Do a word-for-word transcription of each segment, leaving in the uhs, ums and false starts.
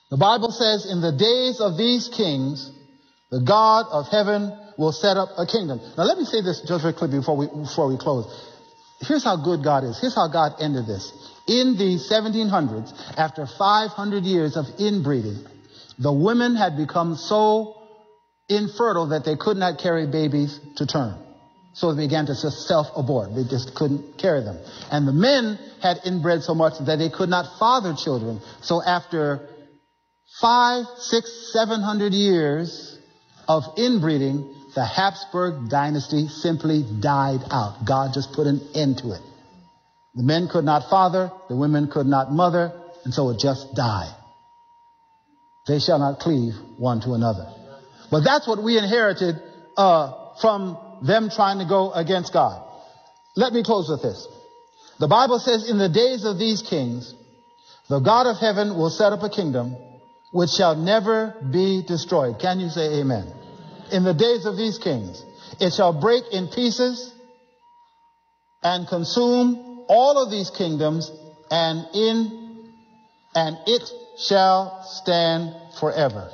The Bible says, in the days of these kings, the God of heaven will set up a kingdom. Now let me say this just very quickly before we, before we close. Here's how good God is. Here's how God ended this. In the seventeen hundreds, after five hundred years of inbreeding, the women had become so infertile that they could not carry babies to term. So they began to just self-abort. They just couldn't carry them. And the men had inbred so much that they could not father children. So after five, six, seven hundred years of inbreeding, the Habsburg dynasty simply died out. God just put an end to it. The men could not father, the women could not mother, and so it just died. They shall not cleave one to another. But that's what we inherited uh, from them trying to go against God. Let me close with this. The Bible says, in the days of these kings, the God of heaven will set up a kingdom which shall never be destroyed. Can you say amen? In the days of these kings, it shall break in pieces and consume all of these kingdoms, and in and it shall stand forever.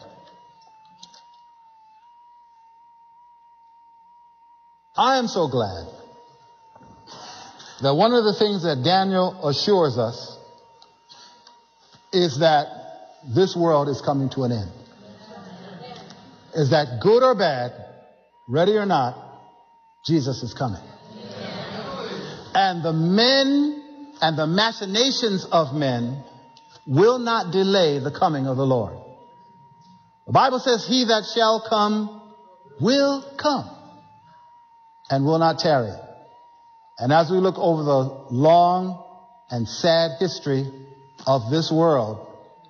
I am so glad that one of the things that Daniel assures us is that this world is coming to an end. Is that good or bad, ready or not, Jesus is coming. And the men and the machinations of men will not delay the coming of the Lord. The Bible says, he that shall come will come and will not tarry. And as we look over the long and sad history of this world,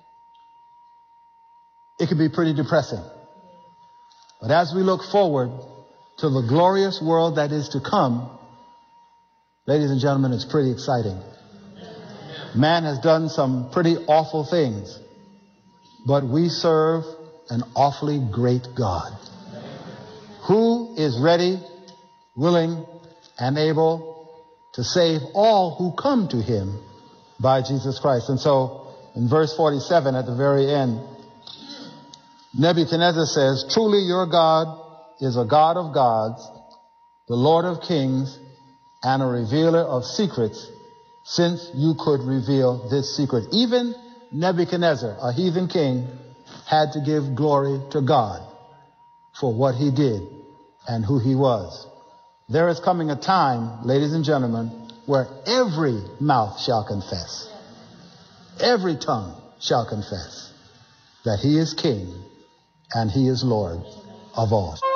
it can be pretty depressing. But as we look forward to the glorious world that is to come, ladies and gentlemen, it's pretty exciting. Man has done some pretty awful things, but we serve an awfully great God who is ready, willing, and able to save all who come to him by Jesus Christ. And so in verse forty-seven at the very end, Nebuchadnezzar says, truly your God is a God of gods, the Lord of kings, and a revealer of secrets, since you could reveal this secret. Even Nebuchadnezzar, a heathen king, had to give glory to God for what he did and who he was. There is coming a time, ladies and gentlemen, where every mouth shall confess, every tongue shall confess that he is king and he is Lord of all.